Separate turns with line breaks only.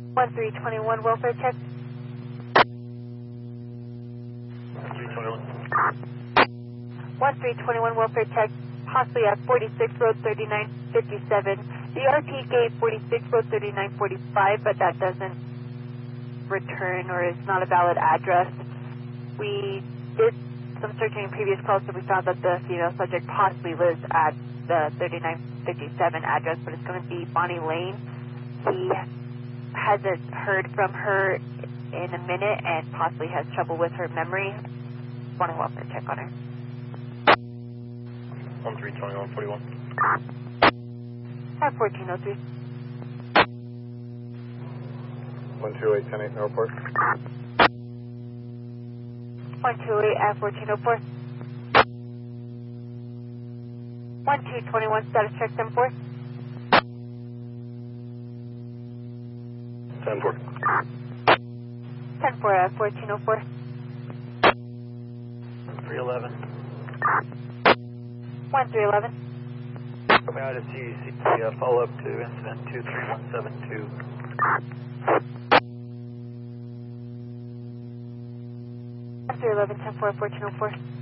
1321 welfare check. 1321 welfare check, possibly at 46 Road 3957. The RP gave 46 Road 3945, but that doesn't return or is not a valid address. We did some searching in previous calls, so we found that the female subject possibly lives at the 3957 address, but it's going to be Bonnie Lane. He hasn't heard from her in a minute and possibly has trouble with her memory. Want a welfare check on her.
132141.
At 1403.
12810 Northport.
128 at 1404. 1221 status check 10-4.
10-4.
10-4 at 1404.
311.
1311.
Coming out of CEC, follow up to incident 23172.
1311, 10-4 at 1404.